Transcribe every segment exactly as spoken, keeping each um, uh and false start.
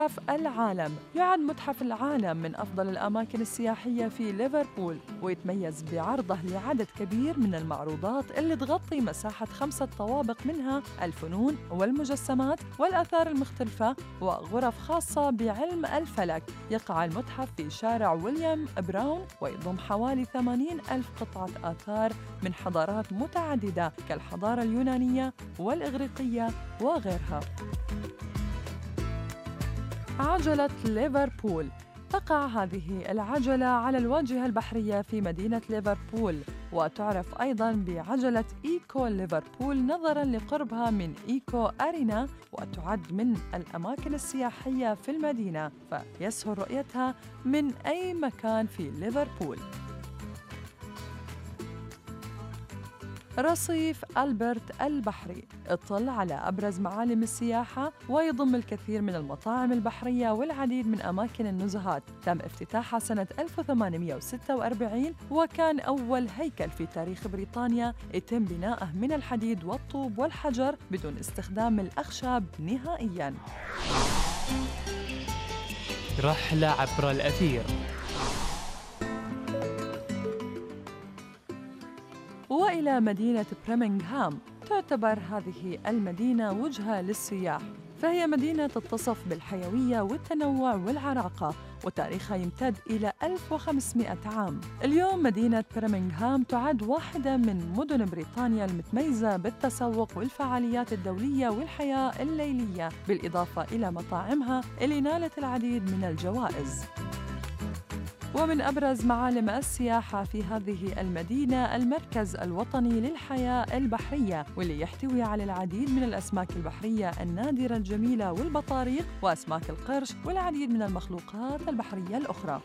متحف العالم. يعد متحف العالم من أفضل الأماكن السياحية في ليفربول، ويتميز بعرضه لعدد كبير من المعروضات اللي تغطي مساحة خمسة طوابق، منها الفنون والمجسمات والآثار المختلفة وغرف خاصة بعلم الفلك. يقع المتحف في شارع ويليام براون، ويضم حوالي ثمانين ألف قطعة آثار من حضارات متعددة كالحضارة اليونانية والإغريقية وغيرها. عجلة ليفربول. تقع هذه العجلة على الواجهة البحرية في مدينة ليفربول، وتعرف أيضاً بعجلة إيكو ليفربول نظراً لقربها من إيكو أرينا، وتعد من الأماكن السياحية في المدينة، فيسهل رؤيتها من أي مكان في ليفربول. رصيف ألبرت البحري. اطل على أبرز معالم السياحة، ويضم الكثير من المطاعم البحرية والعديد من أماكن النزهات. تم افتتاحها سنة ألف وثمانمئة وستة وأربعين، وكان أول هيكل في تاريخ بريطانيا يتم بناءه من الحديد والطوب والحجر بدون استخدام الأخشاب نهائياً. رحلة عبر الأثير. وإلى مدينة برمنغهام. تعتبر هذه المدينة وجهة للسياح، فهي مدينة تتصف بالحيوية والتنوع والعراقة، وتاريخها يمتد إلى ألف وخمسمئة عام. اليوم مدينة برمنغهام تعد واحدة من مدن بريطانيا المتميزة بالتسوق والفعاليات الدولية والحياة الليلية، بالإضافة إلى مطاعمها اللي نالت العديد من الجوائز. ومن أبرز معالم السياحة في هذه المدينة المركز الوطني للحياة البحرية، واللي يحتوي على العديد من الأسماك البحرية النادرة الجميلة والبطاريق وأسماك القرش والعديد من المخلوقات البحرية الأخرى.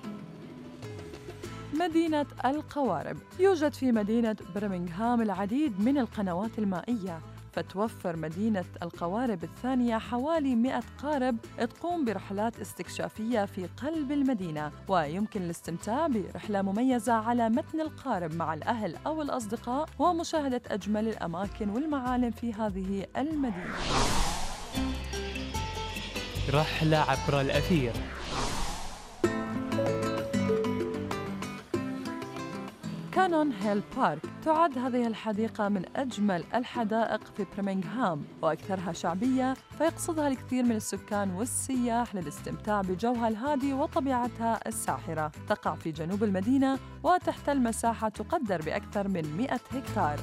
مدينة القوارب. يوجد في مدينة برمنغهام العديد من القنوات المائية، فتوفر مدينة القوارب الثانية حوالي مئة قارب تقوم برحلات استكشافية في قلب المدينة، ويمكن الاستمتاع برحلة مميزة على متن القارب مع الأهل أو الأصدقاء، ومشاهدة أجمل الأماكن والمعالم في هذه المدينة. رحلة عبر الأثير. كانون هيل بارك. تعد هذه الحديقة من أجمل الحدائق في برمنغهام وأكثرها شعبية، فيقصدها الكثير من السكان والسياح للاستمتاع بجوها الهادي وطبيعتها الساحرة. تقع في جنوب المدينة وتحتل مساحة تقدر بأكثر من مئة هكتار.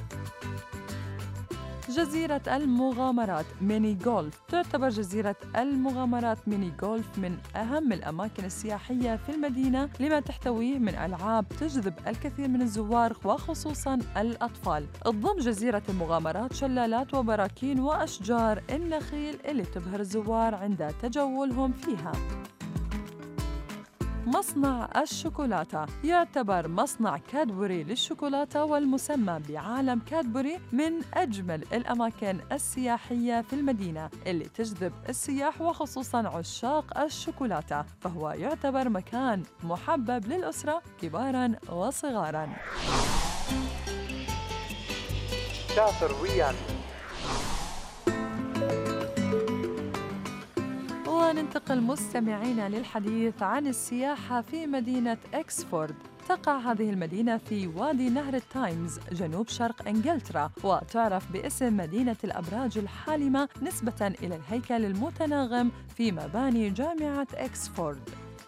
جزيرة المغامرات ميني غولف. تعتبر جزيرة المغامرات ميني غولف من أهم الأماكن السياحية في المدينة، لما تحتويه من ألعاب تجذب الكثير من الزوار وخصوصاً الأطفال. تضم جزيرة المغامرات شلالات وبراكين وأشجار النخيل اللي تبهر الزوار عند تجولهم فيها. مصنع الشوكولاتة. يعتبر مصنع كادبوري للشوكولاتة والمسمى بعالم كادبوري من أجمل الأماكن السياحية في المدينة، اللي تجذب السياح وخصوصاً عشاق الشوكولاتة، فهو يعتبر مكان محبب للأسرة كباراً وصغاراً. سافر ويانا. وننتقل مستمعينا للحديث عن السياحة في مدينة إكسفورد. تقع هذه المدينة في وادي نهر التايمز جنوب شرق إنجلترا، وتعرف باسم مدينة الأبراج الحالمة نسبة إلى الهيكل المتناغم في مباني جامعة إكسفورد.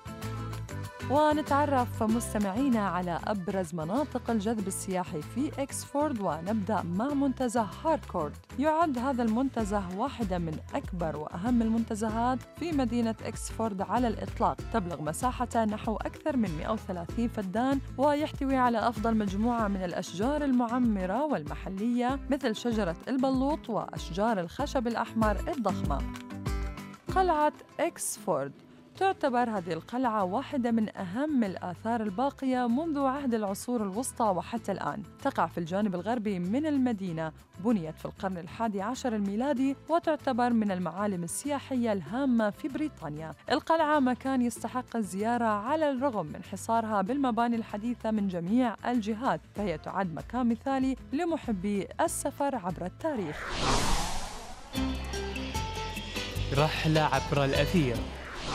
ونتعرف مستمعينا على أبرز مناطق الجذب السياحي في إكسفورد، ونبدأ مع منتزه هاركورت. يعد هذا المنتزه واحدة من أكبر وأهم المنتزهات في مدينة إكسفورد على الإطلاق، تبلغ مساحته نحو أكثر من مئة وثلاثين فدان، ويحتوي على أفضل مجموعة من الأشجار المعمرة والمحلية مثل شجرة البلوط وأشجار الخشب الأحمر الضخمة. قلعة إكسفورد. تعتبر هذه القلعة واحدة من أهم الآثار الباقية منذ عهد العصور الوسطى وحتى الآن. تقع في الجانب الغربي من المدينة، بنيت في القرن الحادي عشر الميلادي، وتعتبر من المعالم السياحية الهامة في بريطانيا. القلعة مكان يستحق الزيارة على الرغم من حصارها بالمباني الحديثة من جميع الجهات، فهي تعد مكان مثالي لمحبي السفر عبر التاريخ. رحلة عبر الأثير.